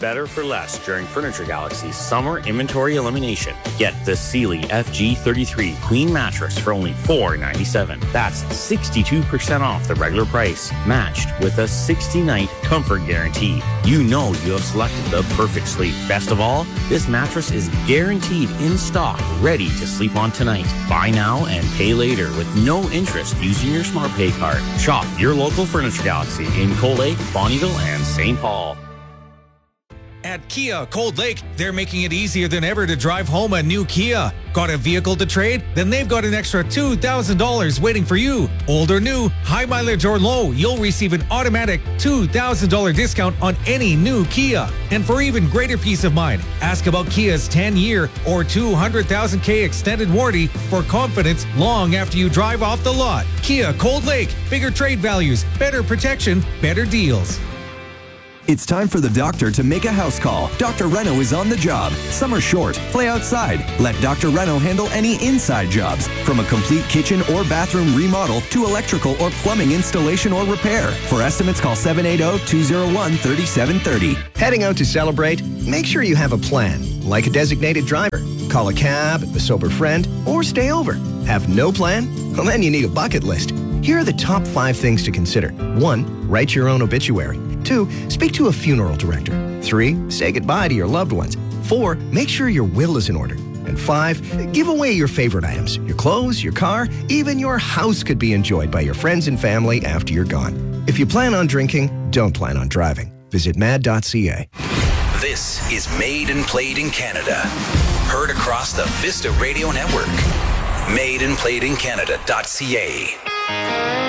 better for less during Furniture Galaxy's summer inventory elimination. Get the Sealy FG33 Queen Mattress for only $497. That's 62% off the regular price, matched with a 60-night comfort guarantee. You know you have selected the perfect sleep. Best of all, this mattress is guaranteed in stock, ready to sleep on tonight. Buy now and pay later with no interest using your SmartPay card. Shop your local Furniture Galaxy in Cold Lake, Bonnyville, and St. Paul. At Kia Cold Lake, they're making it easier than ever to drive home a new Kia. Got a vehicle to trade? Then they've got an extra $2,000 waiting for you. Old or new, high mileage or low, you'll receive an automatic $2,000 discount on any new Kia. And for even greater peace of mind, ask about Kia's 10-year or 200,000K extended warranty for confidence long after you drive off the lot. Kia Cold Lake, bigger trade values, better protection, better deals. It's time for the doctor to make a house call. Dr. Reno is on the job. Summer short. Play outside. Let Dr. Reno handle any inside jobs, from a complete kitchen or bathroom remodel to electrical or plumbing installation or repair. For estimates, call 780-201-3730. Heading out to celebrate? Make sure you have a plan, like a designated driver. Call a cab, a sober friend, or stay over. Have no plan? Well, then you need a bucket list. Here are the top 5 things to consider. 1, write your own obituary. 2, speak to a funeral director. 3, say goodbye to your loved ones. 4, make sure your will is in order. And 5, give away your favorite items. Your clothes, your car, even your house could be enjoyed by your friends and family after you're gone. If you plan on drinking, don't plan on driving. Visit mad.ca. This is Made and Played in Canada. Heard across the Vista Radio Network. Madandplayedincanada.ca.